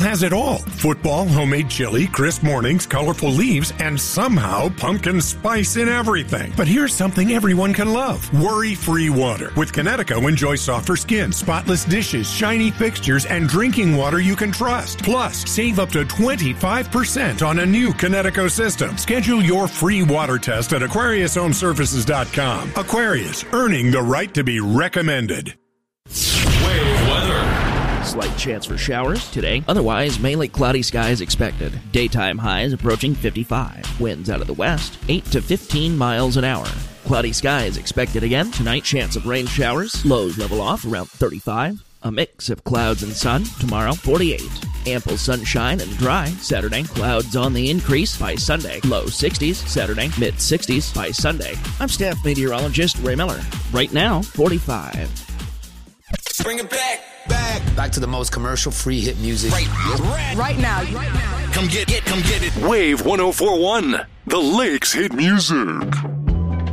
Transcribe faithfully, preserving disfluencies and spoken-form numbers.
has it all. Football, homemade chili, crisp mornings, colorful leaves, and somehow pumpkin spice in everything. But here's something everyone can love. Worry-free water. With Kinetico, enjoy softer skin, spotless dishes, shiny fixtures, and drinking water you can trust. Plus, save up to twenty-five percent on a new Kinetico system. Schedule your free water test at Aquarius Home Services dot com. Aquarius, earning the right to be recommended. Wave weather. Slight chance for showers today. Otherwise, mainly cloudy skies expected. Daytime highs approaching fifty-five. Winds out of the west, eight to fifteen miles an hour. Cloudy skies expected again tonight. Chance of rain showers. Lows level off around thirty-five. A mix of clouds and sun. Tomorrow, forty-eight. Ample sunshine and dry. Saturday, clouds on the increase by Sunday. Low sixties. Saturday, mid sixties by Sunday. I'm staff meteorologist Ray Miller. Right now, forty-five. Bring it back. Back. Back to the most commercial-free hit music. Right, right, right now. Right now. Come get it. Come get it. Wave one oh four point one. The Lakes hit music.